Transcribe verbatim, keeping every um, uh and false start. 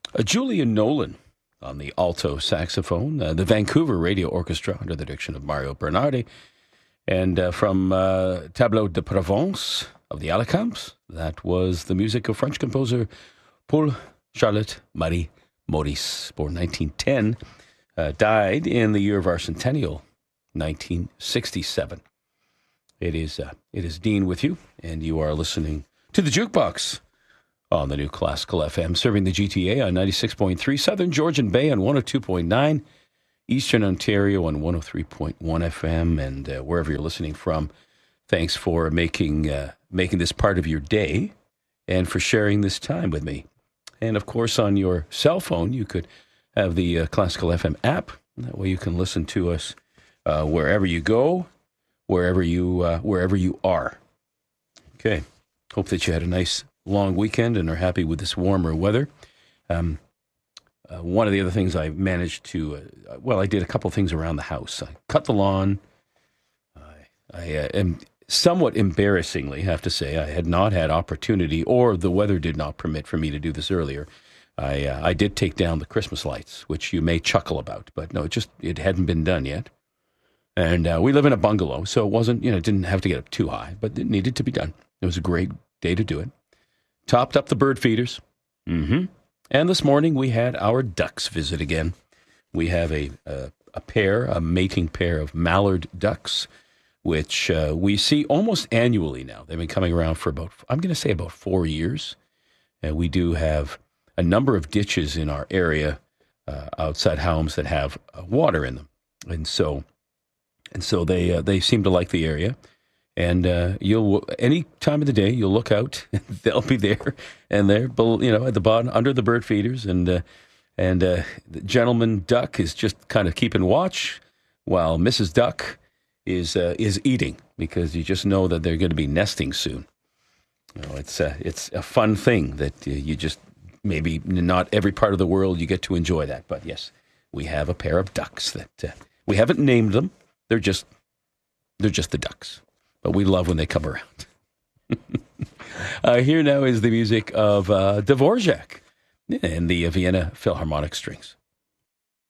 Uh, Julian Nolan on the alto saxophone, uh, the Vancouver Radio Orchestra under the direction of Mario Bernardi, and uh, from uh, Tableau de Provence of the Alicamps, that was the music of French composer Paul Charlotte Marie Maurice, born nineteen ten, uh, died in the year of our centennial, nineteen sixty-seven. It is uh, it is Dean with you, and you are listening to the Jukebox on the new Classical F M, serving the G T A on ninety-six point three, Southern Georgian Bay on one oh two point nine, Eastern Ontario on one oh three point one F M, and uh, wherever you're listening from, thanks for making uh, making this part of your day and for sharing this time with me. And of course, on your cell phone, you could have the uh, Classical F M app. That way you can listen to us uh, wherever you go, wherever you uh, wherever you are. Okay. Hope that you had a nice long weekend and are happy with this warmer weather. Um, uh, one of the other things I managed to, uh, well, I did a couple things around the house. I cut the lawn. I, I uh, am somewhat embarrassingly, have to say, I had not had opportunity, or the weather did not permit for me to do this earlier. I uh, I did take down the Christmas lights, which you may chuckle about, but no, it just, it hadn't been done yet. And uh, we live in a bungalow, so it wasn't, you know, it didn't have to get up too high, but it needed to be done. It was a great day to do it. Topped up the bird feeders. Mm-hmm. And this morning we had our ducks visit again. We have a a, a pair, a mating pair of mallard ducks, which uh, we see almost annually now. They've been coming around for about, I'm going to say about four years. And we do have a number of ditches in our area uh, outside homes that have uh, water in them. And so and so they uh, they seem to like the area. And uh, you'll any time of the day you'll look out, they'll be there, and they're you know at the bottom under the bird feeders, and uh, and uh, the gentleman duck is just kind of keeping watch, while Missus Duck is uh, is eating, because you just know that they're going to be nesting soon. You know, it's uh, it's a fun thing that uh, you just maybe not every part of the world you get to enjoy that, but yes, we have a pair of ducks that uh, we haven't named them. They're just they're just the ducks. But we love when they come around. uh, here now is the music of uh, Dvorak and the Vienna Philharmonic Strings.